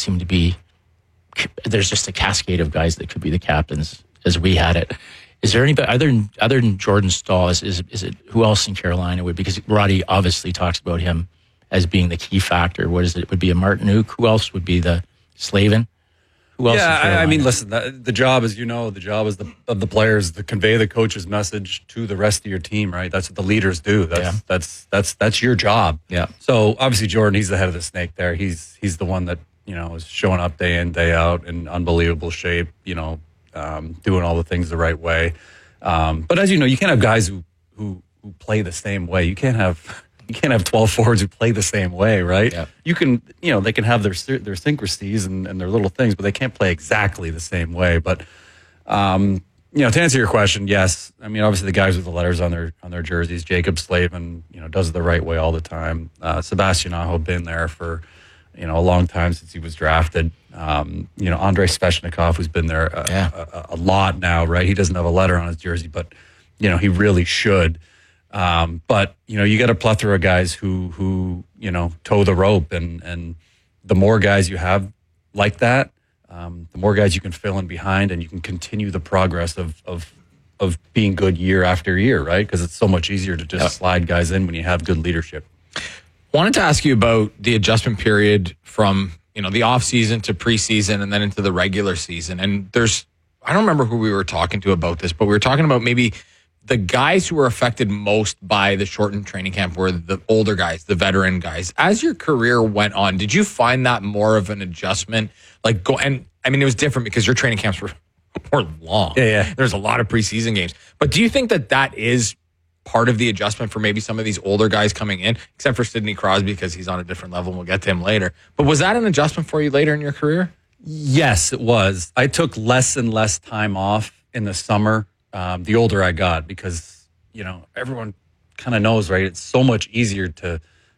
seem to be, there's just a cascade of guys that could be the captains as we had it. Is there anybody other than Jordan Staal? Is it who else in Carolina would? Because Roddy obviously talks about him as being the key factor. What is it? Would be a Martinook? Who else would be the Slavin? Who else? Yeah, I mean, listen. The job, as you know, the job is of the players to convey the coach's message to the rest of your team. Right? That's what the leaders do. That's your job. Yeah. So obviously, Jordan, he's the head of the snake. There, he's the one that is showing up day in, day out in unbelievable shape. Doing all the things the right way. But as you know, you can't have guys who play the same way. You can't have 12 forwards who play the same way, right? Yeah. You can, they can have their syncrasies and their little things, but they can't play exactly the same way. But, to answer your question, yes. I mean, obviously the guys with the letters on their jerseys, Jacob Slavin, does it the right way all the time. Sebastian Aho been there for, a long time since he was drafted. Andrei Svechnikov, who's been there a lot now, right? He doesn't have a letter on his jersey, but, he really should. But, you got a plethora of guys who toe the rope. And the more guys you have like that, the more guys you can fill in behind, and you can continue the progress of being good year after year, right? Because it's so much easier to just slide guys in when you have good leadership. Wanted to ask you about the adjustment period from, the off season to preseason and then into the regular season. And I don't remember who we were talking to about this, but we were talking about maybe the guys who were affected most by the shortened training camp were the older guys, the veteran guys. As your career went on, did you find that more of an adjustment? It was different because your training camps were long. Yeah. There's a lot of preseason games. But do you think that is part of the adjustment for maybe some of these older guys coming in, except for Sidney Crosby because he's on a different level and we'll get to him later. But was that an adjustment for you later in your career? Yes, it was. I took less and less time off in the summer the older I got because, everyone kind of knows, right? It's so much easier to